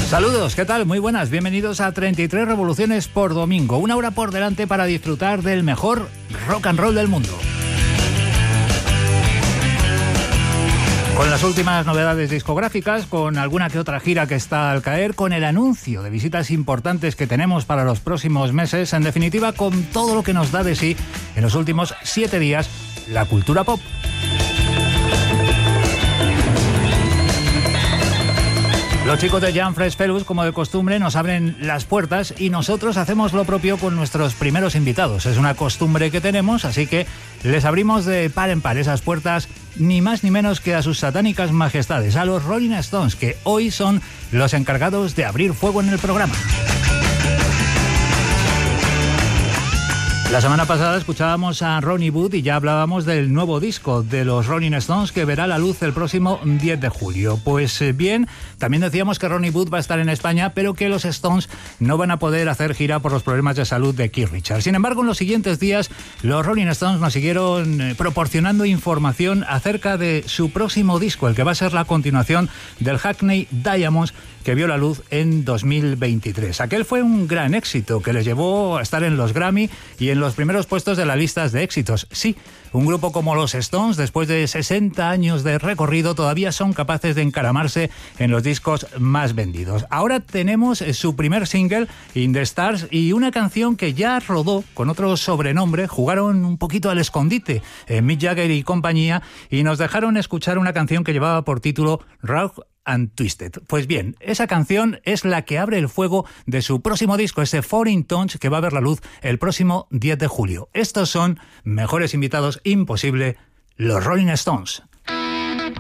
Saludos, ¿qué tal? Muy buenas, bienvenidos a 33 Revoluciones por Domingo. Una hora por delante para disfrutar del mejor rock and roll del mundo. Con las últimas novedades discográficas, con alguna que otra gira que está al caer, con el anuncio de visitas importantes que tenemos para los próximos meses, en definitiva, con todo lo que nos da de sí en los últimos 7 días la cultura pop. Los chicos de Jam Fresh Fellows, como de costumbre, nos abren las puertas y nosotros hacemos lo propio con nuestros primeros invitados. Es una costumbre que tenemos, así que les abrimos de par en par esas puertas, ni más ni menos que a sus satánicas majestades, a los Rolling Stones, que hoy son los encargados de abrir fuego en el programa. La semana pasada escuchábamos a Ronnie Wood y ya hablábamos del nuevo disco de los Rolling Stones que verá la luz el próximo 10 de julio. Pues bien, también decíamos que Ronnie Wood va a estar en España, pero que los Stones no van a poder hacer gira por los problemas de salud de Keith Richards. Sin embargo, en los siguientes días, los Rolling Stones nos siguieron proporcionando información acerca de su próximo disco, el que va a ser la continuación del Hackney Diamonds, que vio la luz en 2023. Aquel fue un gran éxito que les llevó a estar en los Grammy y en los primeros puestos de las listas de éxitos. Sí, un grupo como los Stones, después de 60 años de recorrido, todavía son capaces de encaramarse en los discos más vendidos. Ahora tenemos su primer single, In the Stars, y una canción que ya rodó con otro sobrenombre. Jugaron un poquito al escondite, Mick Jagger y compañía, y nos dejaron escuchar una canción que llevaba por título Raw and Twisted. Pues bien, esa canción es la que abre el fuego de su próximo disco, ese Foreign Tongues, que va a ver la luz el próximo 10 de julio. Estos son mejores invitados imposible, los Rolling Stones.